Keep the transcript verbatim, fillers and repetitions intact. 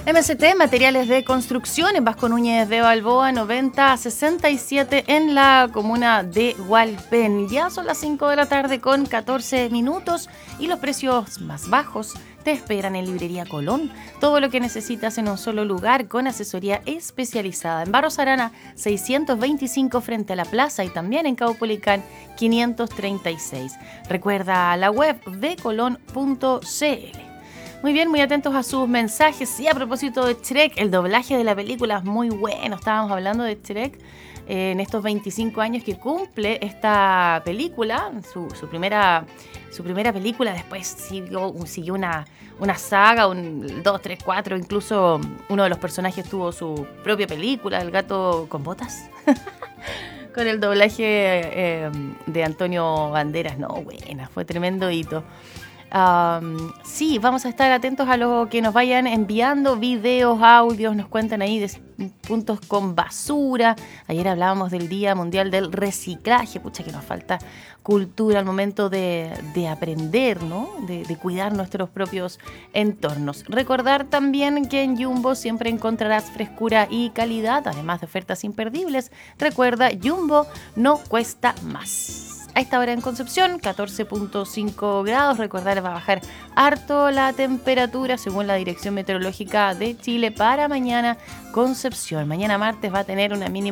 M S T, materiales de construcción, en Vasco Núñez de Balboa, noventa sesenta y siete, en la comuna de Hualpén. Ya son las cinco de la tarde con catorce minutos y los precios más bajos te esperan en Librería Colón. Todo lo que necesitas en un solo lugar con asesoría especializada. En Barros Arana seiscientos veinticinco frente a la plaza y también en Caupolicán quinientos treinta y seis. Recuerda la web de colón punto c l. Muy bien, muy atentos a sus mensajes. Y a propósito de Shrek, el doblaje de la película es muy bueno. Estábamos hablando de Shrek eh, en estos veinticinco años que cumple esta película, su, su, primera, su primera película. Después siguió, siguió una, una saga, un dos, tres, cuatro. Incluso uno de los personajes tuvo su propia película, El gato con botas. Con el doblaje eh, de Antonio Banderas. No, buena, fue tremendo hito. Um, sí, vamos a estar atentos a lo que nos vayan enviando, videos, audios, nos cuentan ahí de puntos con basura. Ayer hablábamos del Día Mundial del Reciclaje, pucha que nos falta cultura al momento de, de aprender, ¿no? De, de cuidar nuestros propios entornos. Recordar también que en Jumbo siempre encontrarás frescura y calidad, además de ofertas imperdibles. Recuerda, Jumbo no cuesta más. A esta hora en Concepción, catorce punto cinco grados. Recordar, va a bajar harto la temperatura según la Dirección Meteorológica de Chile para mañana. Concepción, mañana martes va a tener una mínima